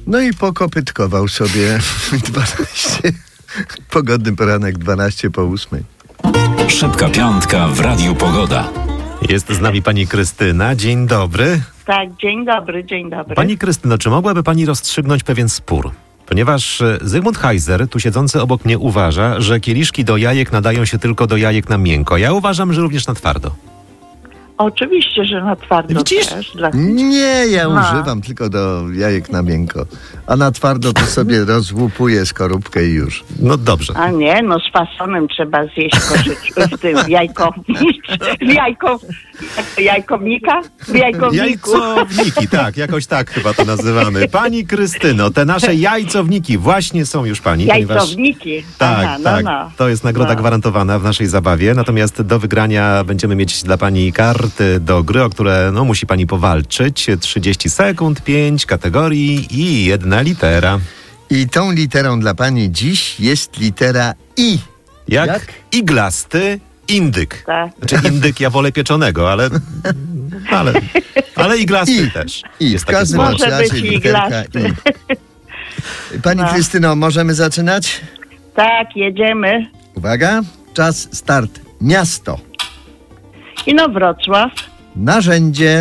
No i pokopytkował sobie 12. Pogodny poranek 8:12. Szybka piątka w Radiu Pogoda. Jest z nami pani Krystyna. Dzień dobry. Tak, dzień dobry. Pani Krystyno, czy mogłaby pani rozstrzygnąć pewien spór? Ponieważ Zygmunt Heiser, tu siedzący obok mnie, uważa, że kieliszki do jajek nadają się tylko do jajek na miękko. Ja uważam, że również na twardo. Oczywiście, że na twardo. Widzisz? też. Nie, ja używam tylko do jajek na miękko. A na twardo to sobie rozłupuję skorupkę i już. No dobrze. A nie, no z fasonem trzeba zjeść w tym jajkownika? W jajkowniku. Jajcowniki, tak, jakoś tak chyba to nazywamy. Pani Krystyno, te nasze jajcowniki właśnie są już pani. Jajcowniki. Tak, Aha, tak. No. To jest nagroda gwarantowana w naszej zabawie. Natomiast do wygrania będziemy mieć dla pani karty do gry, o które musi pani powalczyć. 30 sekund, 5 kategorii i 1 litera. I tą literą dla pani dziś jest litera I. Jak? Iglasty indyk. Tak. Znaczy indyk ja wolę pieczonego, ale iglasty też. I jest w każdym takie Może razie być literka iglasty. I. Pani No. Krystyno, możemy zaczynać? Tak, jedziemy. Uwaga, czas, start. Miasto, Wrocław. narzędzie,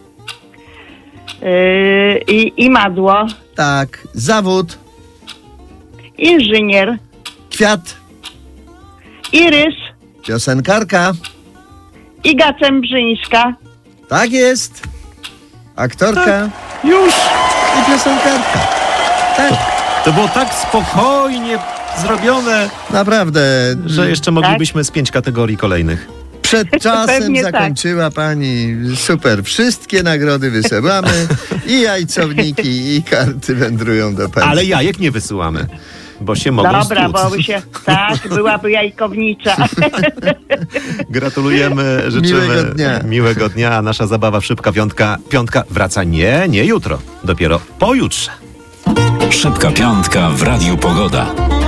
I madło. tak, zawód, Inżynier. kwiat, Irys. piosenkarka, Iga Cembrzyńska. tak jest, aktorka Już! i piosenkarka. Tak, To było tak spokojnie zrobione, naprawdę. że jeszcze moglibyśmy z 5 kategorii kolejnych. Przed czasem Pewnie zakończyła pani. Super. Wszystkie nagrody wysyłamy. I jajcowniki, i karty wędrują do pani. Ale jajek nie wysyłamy, bo się mogą Dobra, stłuc. bo by się... Tak, byłaby jajkownicza. Gratulujemy, życzymy Miłego dnia. A nasza zabawa w Szybka Piątka wraca nie jutro, dopiero pojutrze. Szybka piątka w Radiu Pogoda.